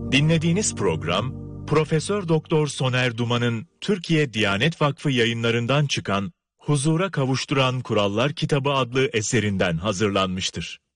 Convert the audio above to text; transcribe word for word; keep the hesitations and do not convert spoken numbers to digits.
Dinlediğiniz program Profesör Doktor Soner Duman'ın Türkiye Diyanet Vakfı yayınlarından çıkan Huzura Kavuşturan Kurallar Kitabı adlı eserinden hazırlanmıştır.